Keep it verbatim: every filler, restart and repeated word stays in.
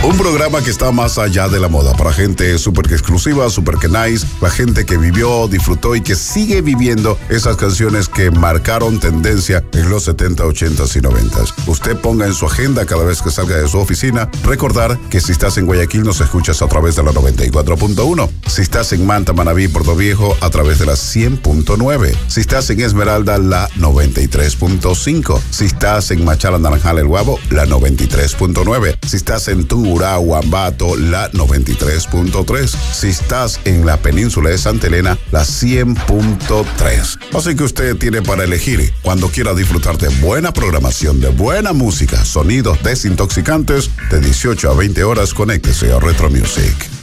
Un programa que está más allá de la moda, para gente súper exclusiva, súper que nice, la gente que vivió, disfrutó y que sigue viviendo esas canciones que marcaron tendencia en los setenta, ochenta y noventa. Usted ponga en su agenda cada vez que salga de su oficina, recordar que si estás en Guayaquil nos escuchas a través de la noventa y cuatro punto uno. Si estás en Manta, Manabí, Puerto Viejo, a través de la cien punto nueve. Si estás en Esmeralda, la noventa y tres punto cinco. Si estás en Machala, Naranjal, El Guabo, la noventa y tres punto nueve. Si estás en Tungurahua, Ambato, la noventa y tres punto tres. Si estás en la península de Santa Elena, la cien punto tres. Así que usted tiene para elegir. Cuando quiera disfrutar de buena programación, de buena música, sonidos desintoxicantes, de dieciocho a veinte horas, conéctese a Retro Music.